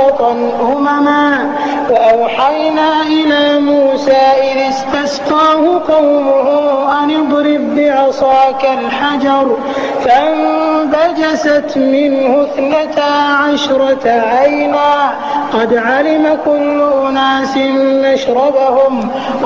وسطا أمما وأوحينا إلى موسى إذ استسقاه قومه أن اضرب بعصاك الحجر فانبجست منه 12 عينا قد علم كل أناس مشربهم